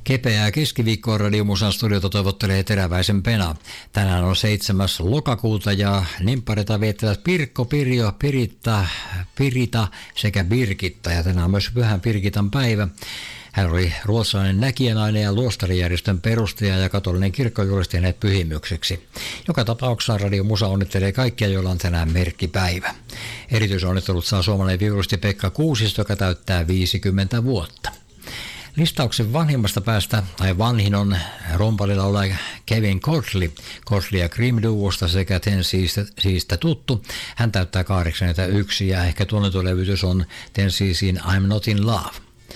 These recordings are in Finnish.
Kepeää keskiviikkoa Radiomusan studiota toivottelee Teräväisen Pena. Tänään on 7. lokakuuta ja nimppareita viettävät Pirkko, Pirjo, Pirita sekä Birgitta. Ja tänään on myös Pyhän Birgitan päivä. Hän oli ruotsalainen näkijänainen ja luostarijärjestön perustaja ja katolinen kirkko julisti hänet pyhimykseksi. Joka tapauksessa Radio Musa onnittelee kaikkia, joilla on tänään merkkipäivä. Erityisonnittelut saa suomalainen viulisti Pekka Kuusisto, joka täyttää 50 vuotta. Listauksen vanhimmasta päästä, tai vanhin on rumpalilaulaja Kevin Godley ja Cream Duosta sekä Tennesseestä tuttu. Hän täyttää 81 ja ehkä tunnettu levytys on Tennesseein I'm Not in Love.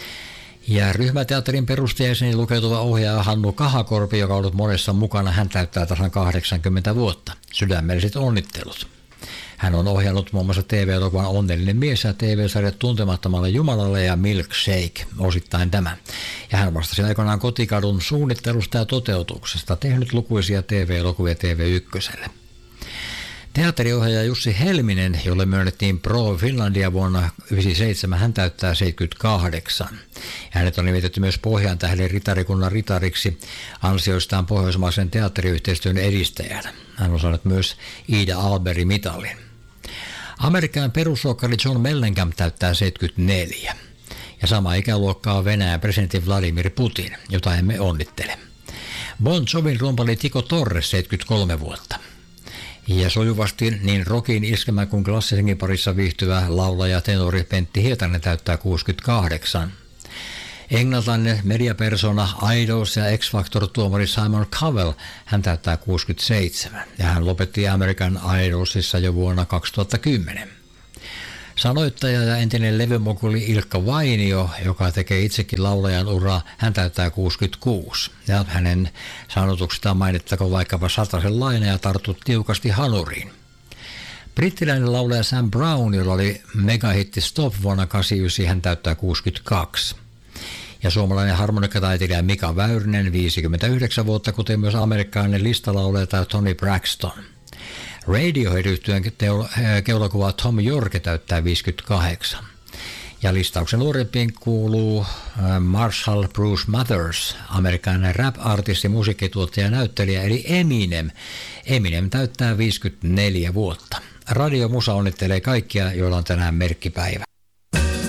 Ja ryhmäteatterin perustajajäseni lukeutuva ohjaaja Hannu Kahakorpi, joka on ollut monessa mukana, hän täyttää tasan 80 vuotta. Sydämelliset onnittelut. Hän on ohjannut muun muassa TV-elokuvan Onnellinen mies ja TV-sarjat Tuntemattomalle Jumalalle ja Milkshake, osittain tämä. Ja hän vastasi aikoinaan Kotikadun suunnittelusta ja toteutuksesta, tehnyt lukuisia TV-elokuvia TV1:lle. Teatteriohjaaja Jussi Helminen, jolle myönnettiin Pro Finlandia vuonna 1997, hän täyttää 78. Ja hänet on nimitetty myös Pohjan tähden ritarikunnan ritariksi ansioistaan pohjoismaisen teatteriyhteistyön edistäjänä. Hän on saanut myös Ida Alberi-mitalin. Amerikan perusluokkari John Mellencamp täyttää 74. Ja sama ikäluokka on Venäjän presidentti Vladimir Putin, jota emme onnittele. Bon Jovin rumpali Tico Torres 73 vuotta. Ja sujuvasti niin rockin, iskelmän kuin klassisenkin parissa viihtyvä laulaja tenori Pentti Hietanen täyttää 68. Englantilainen mediapersona Idols ja X-Factor-tuomari Simon Cowell, hän täyttää 67 ja hän lopetti American Idolsissa jo vuonna 2010. Sanoittaja ja entinen levymokuli Ilkka Vainio, joka tekee itsekin laulajan uraa, hän täyttää 66. Ja hänen sanotuksistaan mainittakoon vaikkapa Satasenlainen ja Tartut tiukasti hanuriin. Brittiläinen laulaja Sam Brown, jolla oli megahitti Stop vuonna 89, hän täyttää 62. Ja suomalainen harmonikkataiteilija Mika Väyrynen 59 vuotta, kuten myös amerikkalainen listalaulaja Tony Braxton. Radiohead-yhtyeen keulakuva Tom Yorke täyttää 58. Ja listauksen nuorempiin kuuluu Marshall Bruce Mathers, amerikkalainen rap-artisti, musiikkituottaja ja näyttelijä, eli Eminem. Eminem täyttää 54 vuotta. Radio Musa onnittelee kaikkia, joilla on tänään merkkipäivä.